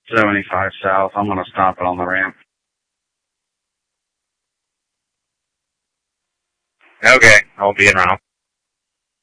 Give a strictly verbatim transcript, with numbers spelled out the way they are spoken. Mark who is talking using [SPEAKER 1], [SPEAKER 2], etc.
[SPEAKER 1] seventy-five south. I'm going to stop it on the ramp.
[SPEAKER 2] Okay, I'll be in route.